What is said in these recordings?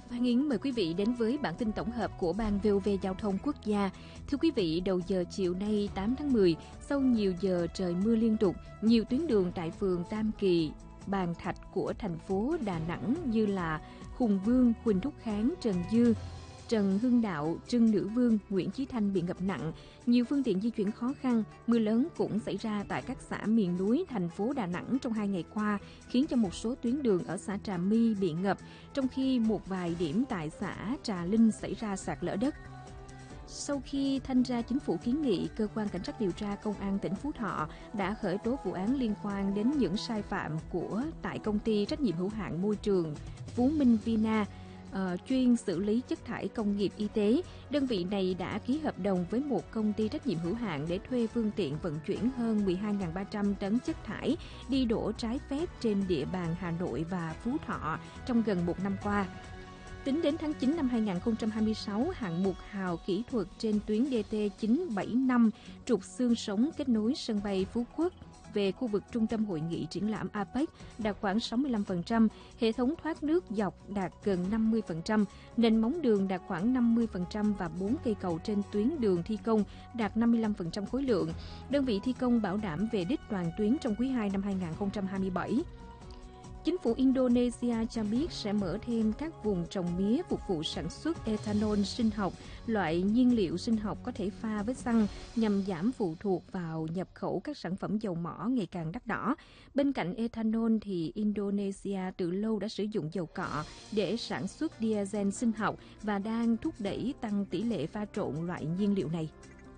Phan Yến mời quý vị đến với bản tin tổng hợp của Ban VOV Giao thông Quốc gia. Thưa quý vị, đầu giờ chiều nay 8 tháng 10, sau nhiều giờ trời mưa liên tục, nhiều tuyến đường tại phường Tam Kỳ, Bàn Thạch của thành phố Đà Nẵng như là Hùng Vương, Huỳnh Thúc Kháng, Trần Dư, Trần Hưng Đạo, Trưng Nữ Vương, Nguyễn Chí Thanh bị ngập nặng. Nhiều phương tiện di chuyển khó khăn. Mưa lớn cũng xảy ra tại các xã miền núi thành phố Đà Nẵng trong 2 ngày qua, khiến cho một số tuyến đường ở xã Trà My bị ngập, trong khi một vài điểm tại xã Trà Linh xảy ra sạt lở đất. Sau khi Thanh tra Chính phủ kiến nghị, Cơ quan Cảnh sát điều tra Công an tỉnh Phú Thọ đã khởi tố vụ án liên quan đến những sai phạm tại công ty trách nhiệm hữu hạn môi trường Phú Minh Vina, chuyên xử lý chất thải công nghiệp y tế. Đơn vị này đã ký hợp đồng với một công ty trách nhiệm hữu hạn để thuê phương tiện vận chuyển hơn 12.300 tấn chất thải đi đổ trái phép trên địa bàn Hà Nội và Phú Thọ trong gần một năm qua. Tính đến tháng 9 năm 2026, hạng mục hào kỹ thuật trên tuyến DT975 trục xương sống kết nối sân bay Phú Quốc về khu vực trung tâm hội nghị triển lãm APEC đạt khoảng 65%, hệ thống thoát nước dọc đạt gần 50%, nền móng đường đạt khoảng 50% và 4 cây cầu trên tuyến đường thi công đạt 55% khối lượng. Đơn vị thi công bảo đảm về đích toàn tuyến trong quý 2 năm 2027. Chính phủ Indonesia cho biết sẽ mở thêm các vùng trồng mía phục vụ sản xuất ethanol sinh học, loại nhiên liệu sinh học có thể pha với xăng nhằm giảm phụ thuộc vào nhập khẩu các sản phẩm dầu mỏ ngày càng đắt đỏ. Bên cạnh ethanol thì Indonesia từ lâu đã sử dụng dầu cọ để sản xuất diesel sinh học và đang thúc đẩy tăng tỷ lệ pha trộn loại nhiên liệu này.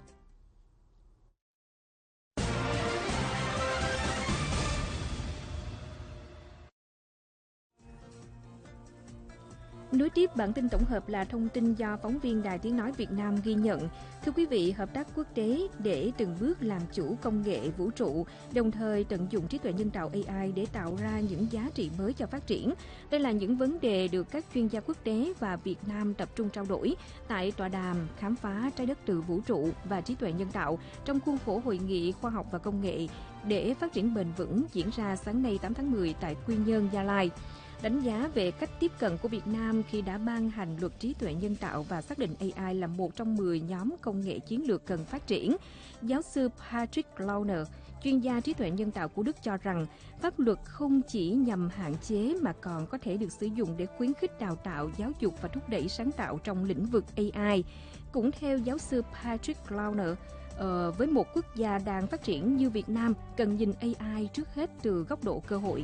Nối tiếp bản tin tổng hợp là thông tin do phóng viên Đài Tiếng Nói Việt Nam ghi nhận. Thưa quý vị, hợp tác quốc tế để từng bước làm chủ công nghệ vũ trụ, đồng thời tận dụng trí tuệ nhân tạo AI để tạo ra những giá trị mới cho phát triển. Đây là những vấn đề được các chuyên gia quốc tế và Việt Nam tập trung trao đổi tại tọa đàm khám phá trái đất từ vũ trụ và trí tuệ nhân tạo trong khuôn khổ Hội nghị Khoa học và Công nghệ để phát triển bền vững diễn ra sáng nay 8 tháng 10 tại Quy Nhơn, Gia Lai. Đánh giá về cách tiếp cận của Việt Nam khi đã ban hành luật trí tuệ nhân tạo và xác định AI là một trong 10 nhóm công nghệ chiến lược cần phát triển, giáo sư Patrick Launer, chuyên gia trí tuệ nhân tạo của Đức cho rằng pháp luật không chỉ nhằm hạn chế mà còn có thể được sử dụng để khuyến khích đào tạo, giáo dục và thúc đẩy sáng tạo trong lĩnh vực AI. Cũng theo giáo sư Patrick Launer, với một quốc gia đang phát triển như Việt Nam, cần nhìn AI trước hết từ góc độ cơ hội.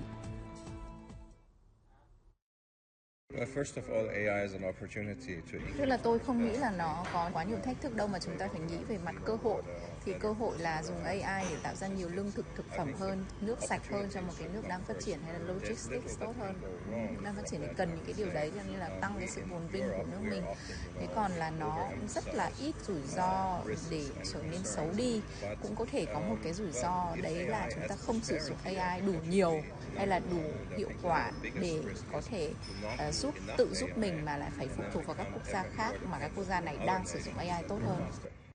Tức là tôi không nghĩ là nó có quá nhiều thách thức đâu, mà chúng ta phải nghĩ về mặt cơ hội. Thì cơ hội là dùng AI để tạo ra nhiều lương thực, thực phẩm hơn, nước sạch hơn cho một cái nước đang phát triển, hay là logistics tốt hơn. Đang phát triển thì cần những cái điều đấy, cho nên là tăng cái sự phồn vinh của nước mình. Thế còn là nó rất là ít rủi ro để trở nên xấu đi. Cũng có thể có một cái rủi ro, đấy là chúng ta không sử dụng AI đủ nhiều hay là đủ hiệu quả để có thể tự giúp mình, mà lại phải phụ thuộc vào các quốc gia khác mà các quốc gia này đang sử dụng AI tốt hơn.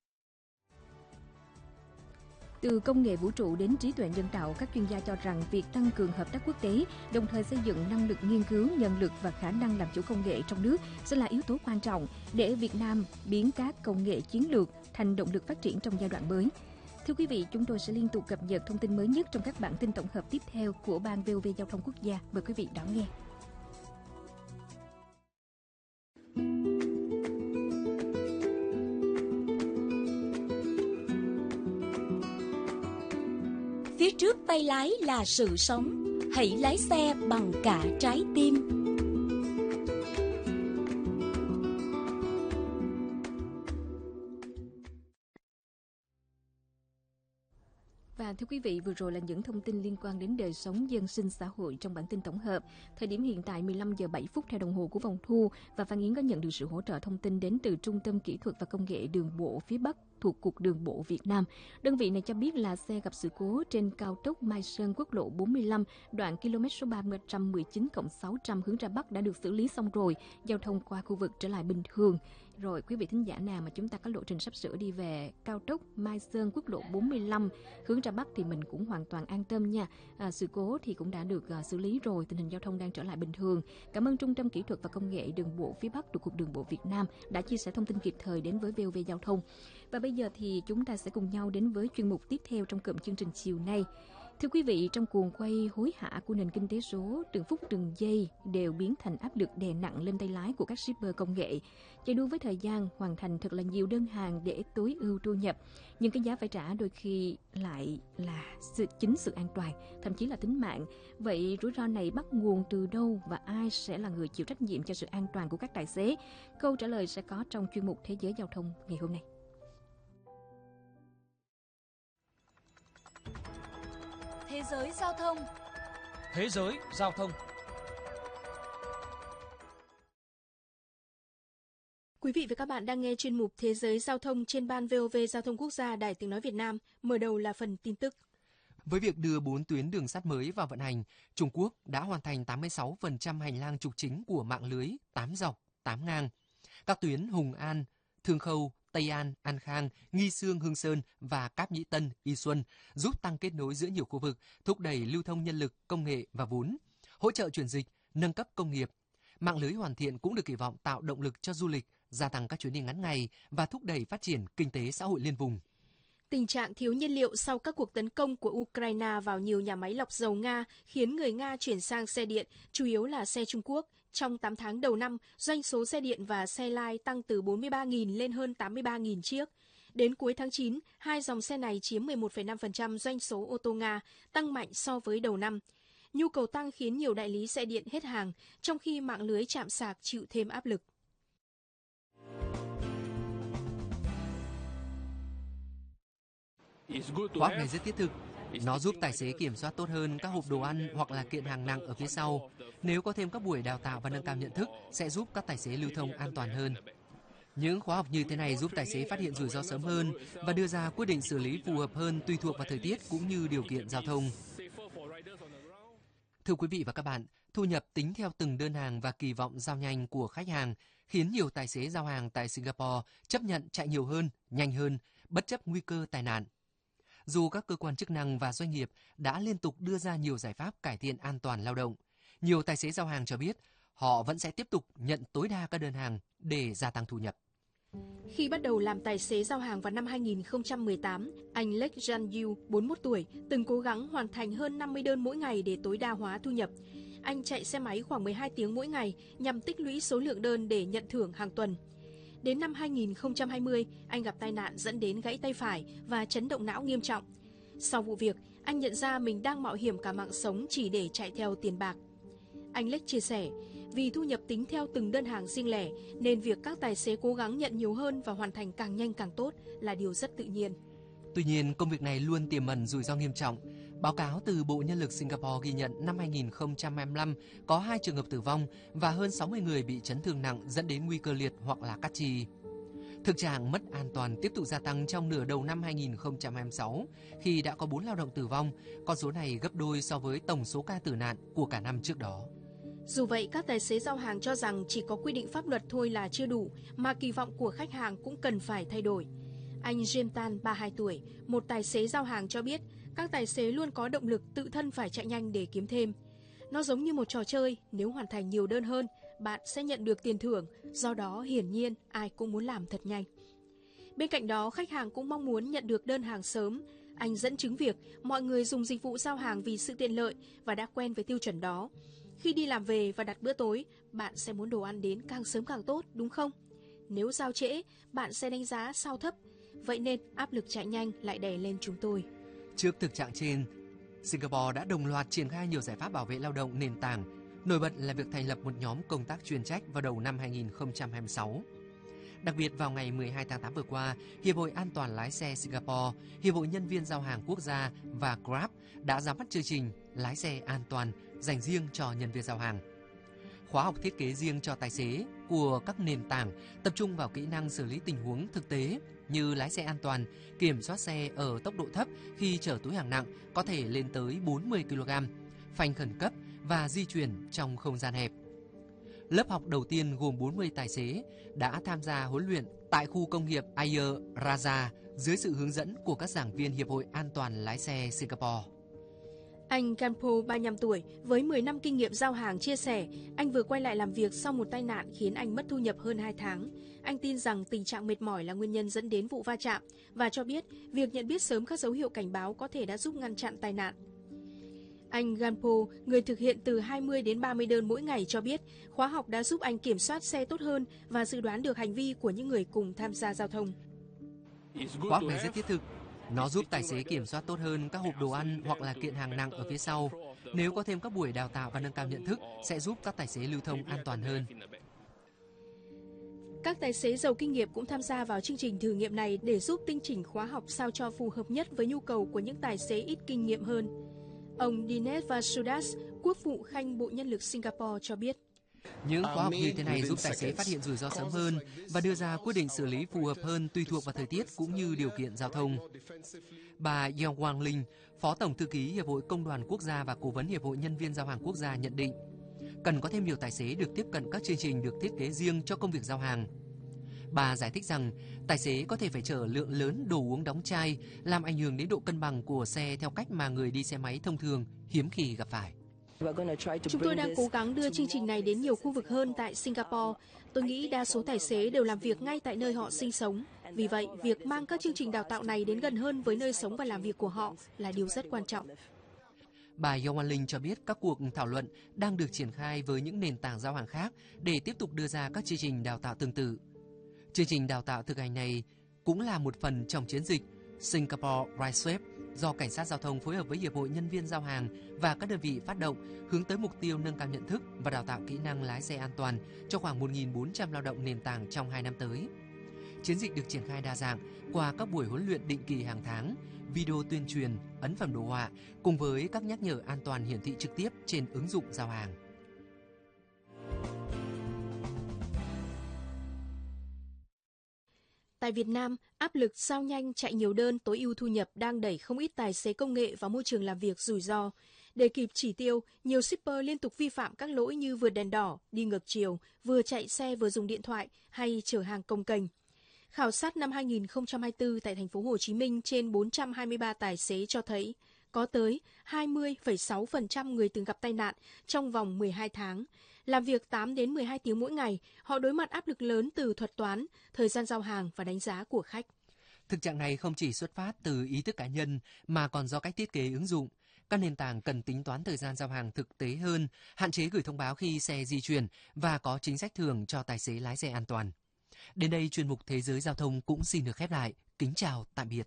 Từ công nghệ vũ trụ đến trí tuệ nhân tạo, các chuyên gia cho rằng việc tăng cường hợp tác quốc tế, đồng thời xây dựng năng lực nghiên cứu, nhân lực và khả năng làm chủ công nghệ trong nước sẽ là yếu tố quan trọng để Việt Nam biến các công nghệ chiến lược thành động lực phát triển trong giai đoạn mới. Thưa quý vị, chúng tôi sẽ liên tục cập nhật thông tin mới nhất trong các bản tin tổng hợp tiếp theo của Ban VOV Giao thông Quốc gia. Mời quý vị đón nghe. Phía trước tay lái là sự sống, hãy lái xe bằng cả trái tim. Và thưa quý vị, vừa rồi là những thông tin liên quan đến đời sống dân sinh xã hội trong bản tin tổng hợp. Thời điểm hiện tại 15 giờ 7 phút theo đồng hồ của vòng thu, và Phan Yến có nhận được sự hỗ trợ thông tin đến từ Trung tâm Kỹ thuật và Công nghệ Đường bộ phía Bắc thuộc Cục Đường bộ Việt Nam. Đơn vị này cho biết là xe gặp sự cố trên cao tốc Mai Sơn quốc lộ 45, đoạn km số 319+600 hướng ra Bắc đã được xử lý xong rồi, giao thông qua khu vực trở lại bình thường. Rồi quý vị thính giả nào mà chúng ta có lộ trình sắp sửa đi về cao tốc Mai Sơn quốc lộ 45 hướng ra Bắc thì mình cũng hoàn toàn an tâm nha. Sự cố thì cũng đã được xử lý rồi, tình hình giao thông đang trở lại bình thường. Cảm ơn Trung tâm Kỹ thuật và Công nghệ Đường bộ phía Bắc thuộc Cục Đường bộ Việt Nam đã chia sẻ thông tin kịp thời đến với VOV Giao thông. Và bây giờ thì chúng ta sẽ cùng nhau đến với chuyên mục tiếp theo trong cụm chương trình chiều nay. Thưa quý vị, trong cuồng quay hối hả của nền kinh tế số, từng phút từng giây đều biến thành áp lực đè nặng lên tay lái của các shipper công nghệ. Chạy đua với thời gian, hoàn thành thật là nhiều đơn hàng để tối ưu thu nhập. Nhưng cái giá phải trả đôi khi lại là chính sự an toàn, thậm chí là tính mạng. Vậy rủi ro này bắt nguồn từ đâu và ai sẽ là người chịu trách nhiệm cho sự an toàn của các tài xế? Câu trả lời sẽ có trong chuyên mục Thế giới Giao thông ngày hôm nay. Thế giới giao thông. Thế giới giao thông. Quý vị và các bạn đang nghe chuyên mục Thế giới giao thông trên ban VOV Giao thông Quốc gia Đài Tiếng nói Việt Nam. Mở đầu là phần tin tức. Với việc đưa 4 tuyến đường sắt mới vào vận hành, Trung Quốc đã hoàn thành 86% hành lang trục chính của mạng lưới 8 dọc, 8 ngang. Các tuyến Hùng An, Thương Khâu, Tây An, An Khang, Nghi Sương, Hương Sơn và Cáp Nhĩ Tân, Y Xuân giúp tăng kết nối giữa nhiều khu vực, thúc đẩy lưu thông nhân lực, công nghệ và vốn, hỗ trợ chuyển dịch, nâng cấp công nghiệp. Mạng lưới hoàn thiện cũng được kỳ vọng tạo động lực cho du lịch, gia tăng các chuyến đi ngắn ngày và thúc đẩy phát triển kinh tế xã hội liên vùng. Tình trạng thiếu nhiên liệu sau các cuộc tấn công của Ukraine vào nhiều nhà máy lọc dầu Nga khiến người Nga chuyển sang xe điện, chủ yếu là xe Trung Quốc. Trong 8 tháng đầu năm, doanh số xe điện và xe lai tăng từ 43.000 lên hơn 83.000 chiếc. Đến cuối tháng 9, hai dòng xe này chiếm 11,5% doanh số ô tô Nga, tăng mạnh so với đầu năm. Nhu cầu tăng khiến nhiều đại lý xe điện hết hàng, trong khi mạng lưới trạm sạc chịu thêm áp lực. Khóa học này rất thiết thực. Nó giúp tài xế kiểm soát tốt hơn các hộp đồ ăn hoặc là kiện hàng nặng ở phía sau. Nếu có thêm các buổi đào tạo và nâng cao nhận thức, sẽ giúp các tài xế lưu thông an toàn hơn. Những khóa học như thế này giúp tài xế phát hiện rủi ro sớm hơn và đưa ra quyết định xử lý phù hợp hơn tùy thuộc vào thời tiết cũng như điều kiện giao thông. Thưa quý vị và các bạn, thu nhập tính theo từng đơn hàng và kỳ vọng giao nhanh của khách hàng khiến nhiều tài xế giao hàng tại Singapore chấp nhận chạy nhiều hơn, nhanh hơn, bất chấp nguy cơ tai nạn. Dù các cơ quan chức năng và doanh nghiệp đã liên tục đưa ra nhiều giải pháp cải thiện an toàn lao động, nhiều tài xế giao hàng cho biết họ vẫn sẽ tiếp tục nhận tối đa các đơn hàng để gia tăng thu nhập. Khi bắt đầu làm tài xế giao hàng vào năm 2018, anh Lek Jan Yu, 41 tuổi, từng cố gắng hoàn thành hơn 50 đơn mỗi ngày để tối đa hóa thu nhập. Anh chạy xe máy khoảng 12 tiếng mỗi ngày nhằm tích lũy số lượng đơn để nhận thưởng hàng tuần. Đến năm 2020, anh gặp tai nạn dẫn đến gãy tay phải và chấn động não nghiêm trọng. Sau vụ việc, anh nhận ra mình đang mạo hiểm cả mạng sống chỉ để chạy theo tiền bạc. Anh Lek chia sẻ, vì thu nhập tính theo từng đơn hàng riêng lẻ nên việc các tài xế cố gắng nhận nhiều hơn và hoàn thành càng nhanh càng tốt là điều rất tự nhiên. Tuy nhiên, công việc này luôn tiềm ẩn rủi ro nghiêm trọng. Báo cáo từ Bộ Nhân lực Singapore ghi nhận năm 2025 có 2 trường hợp tử vong và hơn 60 người bị chấn thương nặng dẫn đến nguy cơ liệt hoặc là cắt chi. Thực trạng mất an toàn tiếp tục gia tăng trong nửa đầu năm 2026 khi đã có 4 lao động tử vong, con số này gấp đôi so với tổng số ca tử nạn của cả năm trước đó. Dù vậy, các tài xế giao hàng cho rằng chỉ có quy định pháp luật thôi là chưa đủ, mà kỳ vọng của khách hàng cũng cần phải thay đổi. Anh James Tan, 32 tuổi, một tài xế giao hàng cho biết, các tài xế luôn có động lực tự thân phải chạy nhanh để kiếm thêm. Nó giống như một trò chơi, nếu hoàn thành nhiều đơn hơn, bạn sẽ nhận được tiền thưởng, do đó hiển nhiên ai cũng muốn làm thật nhanh. Bên cạnh đó, khách hàng cũng mong muốn nhận được đơn hàng sớm. Anh dẫn chứng việc mọi người dùng dịch vụ giao hàng vì sự tiện lợi và đã quen với tiêu chuẩn đó. Khi đi làm về và đặt bữa tối, bạn sẽ muốn đồ ăn đến càng sớm càng tốt, đúng không? Nếu giao trễ, bạn sẽ đánh giá sao thấp. Vậy nên áp lực chạy nhanh lại đè lên chúng tôi. Trước thực trạng trên, Singapore đã đồng loạt triển khai nhiều giải pháp bảo vệ lao động nền tảng. Nổi bật là việc thành lập một nhóm công tác chuyên trách vào đầu năm 2026. Đặc biệt vào ngày 12 tháng 8 vừa qua, Hiệp hội An toàn lái xe Singapore, Hiệp hội Nhân viên giao hàng quốc gia và Grab đã ra mắt chương trình lái xe an toàn dành riêng cho nhân viên giao hàng. Khóa học thiết kế riêng cho tài xế của các nền tảng tập trung vào kỹ năng xử lý tình huống thực tế như lái xe an toàn, kiểm soát xe ở tốc độ thấp khi chở túi hàng nặng có thể lên tới 40 kg, phanh khẩn cấp và di chuyển trong không gian hẹp. Lớp học đầu tiên gồm 40 tài xế đã tham gia huấn luyện tại khu công nghiệp Ayer Rajah dưới sự hướng dẫn của các giảng viên Hiệp hội An toàn lái xe Singapore. Anh Campo, 35 tuổi, với 10 năm kinh nghiệm giao hàng chia sẻ, anh vừa quay lại làm việc sau một tai nạn khiến anh mất thu nhập hơn 2 tháng. Anh tin rằng tình trạng mệt mỏi là nguyên nhân dẫn đến vụ va chạm và cho biết việc nhận biết sớm các dấu hiệu cảnh báo có thể đã giúp ngăn chặn tai nạn. Anh Gampo, người thực hiện từ 20 đến 30 đơn mỗi ngày cho biết, khóa học đã giúp anh kiểm soát xe tốt hơn và dự đoán được hành vi của những người cùng tham gia giao thông. Khóa học này rất thiết thực. Nó giúp tài xế kiểm soát tốt hơn các hộp đồ ăn hoặc là kiện hàng nặng ở phía sau. Nếu có thêm các buổi đào tạo và nâng cao nhận thức, sẽ giúp các tài xế lưu thông an toàn hơn. Các tài xế giàu kinh nghiệm cũng tham gia vào chương trình thử nghiệm này để giúp tinh chỉnh khóa học sao cho phù hợp nhất với nhu cầu của những tài xế ít kinh nghiệm hơn. Ông Dinesh Vasudas, Quốc vụ Khanh Bộ Nhân lực Singapore cho biết. Những khóa học như thế này giúp tài xế phát hiện rủi ro sớm hơn và đưa ra quyết định xử lý phù hợp hơn tùy thuộc vào thời tiết cũng như điều kiện giao thông. Bà Yong Wang Linh, Phó Tổng Thư ký Hiệp hội Công đoàn Quốc gia và Cố vấn Hiệp hội Nhân viên Giao hàng Quốc gia nhận định, cần có thêm nhiều tài xế được tiếp cận các chương trình được thiết kế riêng cho công việc giao hàng. Bà giải thích rằng tài xế có thể phải chở lượng lớn đồ uống đóng chai, làm ảnh hưởng đến độ cân bằng của xe theo cách mà người đi xe máy thông thường hiếm khi gặp phải. Chúng tôi đang cố gắng đưa chương trình này đến nhiều khu vực hơn tại Singapore. Tôi nghĩ đa số tài xế đều làm việc ngay tại nơi họ sinh sống. Vì vậy, việc mang các chương trình đào tạo này đến gần hơn với nơi sống và làm việc của họ là điều rất quan trọng. Bà Yong Wan Linh cho biết các cuộc thảo luận đang được triển khai với những nền tảng giao hàng khác để tiếp tục đưa ra các chương trình đào tạo tương tự. Chương trình đào tạo thực hành này cũng là một phần trong chiến dịch Singapore RideSafe do Cảnh sát Giao thông phối hợp với Hiệp hội Nhân viên Giao hàng và các đơn vị phát động hướng tới mục tiêu nâng cao nhận thức và đào tạo kỹ năng lái xe an toàn cho khoảng 1.400 lao động nền tảng trong 2 năm tới. Chiến dịch được triển khai đa dạng qua các buổi huấn luyện định kỳ hàng tháng, video tuyên truyền, ấn phẩm đồ họa cùng với các nhắc nhở an toàn hiển thị trực tiếp trên ứng dụng giao hàng. Tại Việt Nam, áp lực giao nhanh chạy nhiều đơn tối ưu thu nhập đang đẩy không ít tài xế công nghệ vào môi trường làm việc rủi ro. Để kịp chỉ tiêu, nhiều shipper liên tục vi phạm các lỗi như vượt đèn đỏ, đi ngược chiều, vừa chạy xe vừa dùng điện thoại hay chở hàng cồng kềnh. Khảo sát năm 2024 tại thành phố Hồ Chí Minh trên 423 tài xế cho thấy có tới 20,6% người từng gặp tai nạn trong vòng 12 tháng. Làm việc 8 đến 12 tiếng mỗi ngày, họ đối mặt áp lực lớn từ thuật toán, thời gian giao hàng và đánh giá của khách. Thực trạng này không chỉ xuất phát từ ý thức cá nhân mà còn do cách thiết kế ứng dụng. Các nền tảng cần tính toán thời gian giao hàng thực tế hơn, hạn chế gửi thông báo khi xe di chuyển và có chính sách thưởng cho tài xế lái xe an toàn. Đến đây, chuyên mục Thế giới Giao thông cũng xin được khép lại. Kính chào, tạm biệt.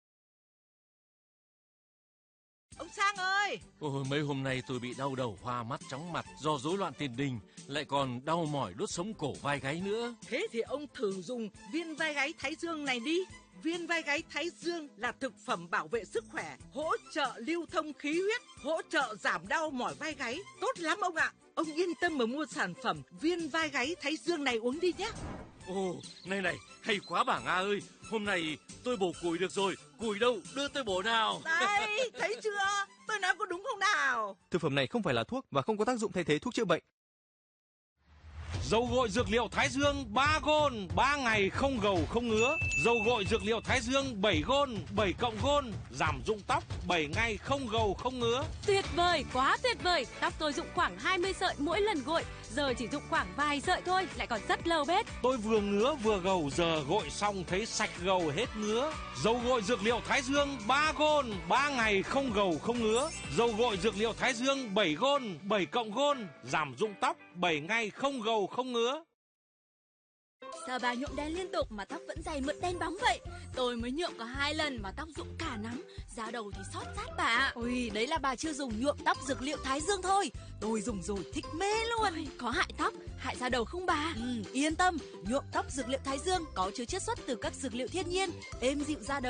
Ông Sang ơi! Ôi, mấy hôm nay tôi bị đau đầu, hoa mắt, chóng mặt do rối loạn tiền đình, lại còn đau mỏi đốt sống cổ vai gáy nữa. Thế thì ông thử dùng viên vai gáy Thái Dương này đi. Viên vai gáy Thái Dương là thực phẩm bảo vệ sức khỏe, hỗ trợ lưu thông khí huyết, hỗ trợ giảm đau mỏi vai gáy. Tốt lắm ông ạ! Ông yên tâm mà mua sản phẩm viên vai gáy Thái Dương này uống đi nhé. Ồ, này, hay quá bà Nga ơi. Hôm nay tôi bổ củi được rồi. Củi đâu, đưa tôi bổ nào. Đây, thấy chưa? Tôi nói có đúng không nào? Thực phẩm này không phải là thuốc và không có tác dụng thay thế thuốc chữa bệnh. Dầu gội dược liệu Thái Dương 3 gôn, 3 ngày không gầu không ngứa. Dầu gội dược liệu Thái Dương 7 gôn, 7 cộng gôn, giảm rụng tóc 7 ngày không gầu không ngứa. Tuyệt vời, quá tuyệt vời. Tóc tôi rụng khoảng 20 sợi mỗi lần gội, giờ chỉ rụng khoảng vài sợi thôi, lại còn rất lâu bết. Tôi vừa ngứa vừa gầu, giờ gội xong thấy sạch gầu hết ngứa. Dầu gội dược liệu Thái Dương 3 gôn, 3 ngày không gầu không ngứa. Dầu gội dược liệu Thái Dương 7 gôn, 7 cộng gôn, giảm rụng tóc 7 ngày không gầu không ngứa. Sao bà nhuộm đen liên tục mà tóc vẫn dày mượt đen bóng vậy? Tôi mới nhuộm có 2 lần mà tóc rụng cả nắm, da đầu thì xót sát bà. Ôi, đấy là bà chưa dùng nhuộm tóc dược liệu Thái Dương thôi. Tôi dùng rồi thích mê luôn. Ôi, có hại tóc, hại da đầu không bà? Yên tâm, nhuộm tóc dược liệu Thái Dương có chứa chiết xuất từ các dược liệu thiên nhiên, êm dịu da đầu,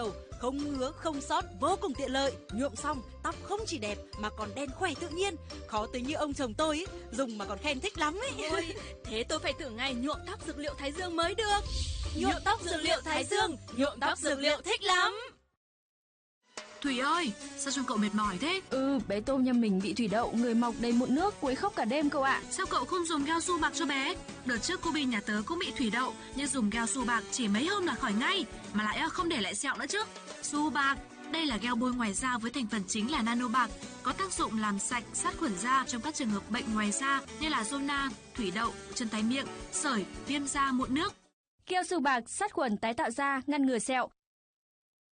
không ngứa, không xót, vô cùng tiện lợi. Nhuộm xong, tóc không chỉ đẹp mà còn đen khỏe tự nhiên. Khó tính như ông chồng tôi ấy, dùng mà còn khen thích lắm ấy. Ôi, thế tôi phải thử ngay nhuộm tóc dược liệu Thái Dương mới được. Nhuộm tóc dược liệu Thái Dương, nhuộm tóc dược liệu thích lắm. Thủy ơi, sao trông cậu mệt mỏi thế? Bé Tôm nhà mình bị thủy đậu, người mọc đầy mụn nước, quấy khóc cả đêm cậu ạ. Sao cậu không dùng Gao Su Bạc cho bé? Đợt trước cô Bi nhà tớ cũng bị thủy đậu, nhưng dùng Gao Su Bạc chỉ mấy hôm là khỏi ngay, mà lại không để lại sẹo nữa chứ. Su Bạc, đây là gel bôi ngoài da với thành phần chính là nano bạc, có tác dụng làm sạch, sát khuẩn da trong các trường hợp bệnh ngoài da như là zona, thủy đậu, chân tay miệng, sởi, viêm da, mụn nước. Gel Su Bạc sát khuẩn tái tạo da, ngăn ngừa sẹo,